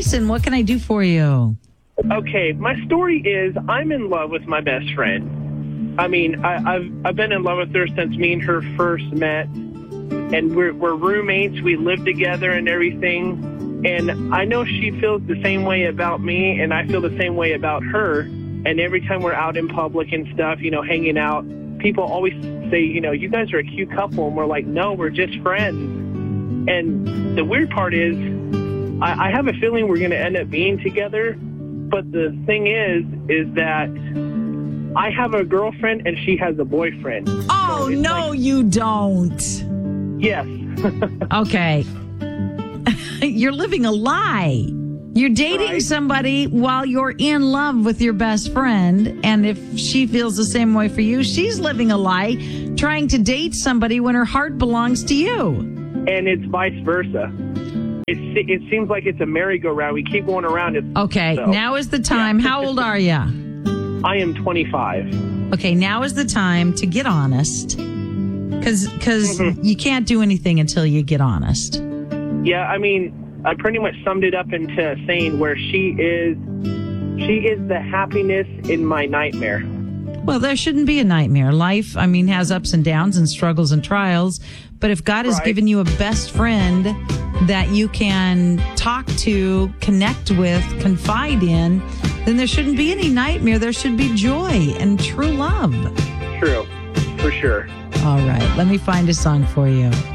Tyson, what can I do for you? Okay, my story is I'm in love with my best friend. I mean, I've been in love with her since me and her first met, and we're roommates. We live together and everything, and I know she feels the same way about me, and I feel the same way about her. And every time we're out in public and stuff, hanging out, people always say, you guys are a cute couple, and we're like, no, we're just friends. And the weird part is, I have a feeling we're going to end up being together. But the thing is that I have a girlfriend and she has a boyfriend. Oh, so no, you don't. Yes. Okay. You're living a lie. You're dating somebody while you're in love with your best friend. And if she feels the same way for you, she's living a lie, trying to date somebody when her heart belongs to you. And it's vice versa. It seems like it's a merry-go-round. We keep going around. Now is the time. Yeah. How old are you? I am 25. Okay, now is the time to get honest. Because you can't do anything until you get honest. Yeah, I mean, I pretty much summed it up into saying where she is the happiness in my nightmare. Well, there shouldn't be a nightmare. Life, has ups and downs and struggles and trials. But if God has given you a best friend that you can talk to, connect with, confide in, then there shouldn't be any nightmare. There should be joy and true love. True, for sure. All right, let me find a song for you.